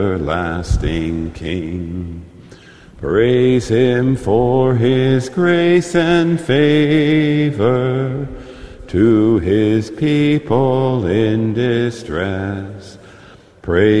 everlasting King. Praise him for his grace and favor to his people in distress. Praise